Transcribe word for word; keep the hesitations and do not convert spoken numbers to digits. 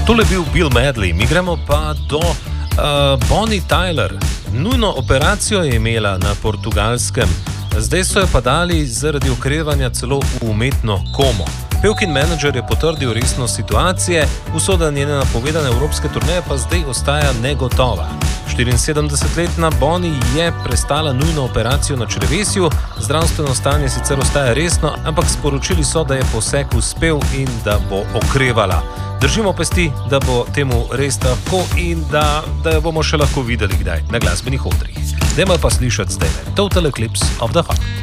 Tole je bil Bill Medley, mi gremo pa do uh, Bonnie Tyler. Nujno operacijo je imela na Portugalskem, zdaj so jo pa dali zaradi okrevanja celo v umetno komo. Pevkin menedžer je potrdil resnost situacije, usoda njene napovedane evropske turneje pa zdaj ostaja negotova. štiriinsedemdesetletna Bonnie je prestala nujno operacijo na črevesju, zdravstveno stanje sicer ostaja resno, ampak sporočili so, da je poseg uspel in da bo okrevala. Držimo pesti, da bo temu res tako in da, da jo bomo še lahko videli kdaj na glasbenih odrih. Dajmo pa slišati zdaj Total Eclipse of the Heart.